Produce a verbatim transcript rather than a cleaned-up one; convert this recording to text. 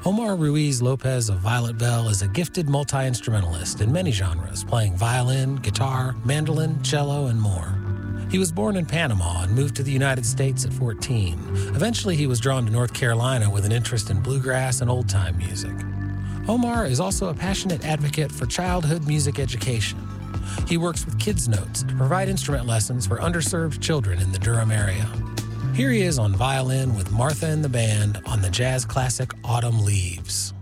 Omar Ruiz Lopez of Violet Bell is a gifted multi-instrumentalist in many genres, playing violin, guitar, mandolin, cello, and more. He was born in Panama and moved to the United States at fourteen. Eventually, he was drawn to North Carolina with an interest in bluegrass and old-time music. Omar is also a passionate advocate for childhood music education. He works with Kids Notes to provide instrument lessons for underserved children in the Durham area. Here he is on violin with Martha and the band on the jazz classic Autumn Leaves.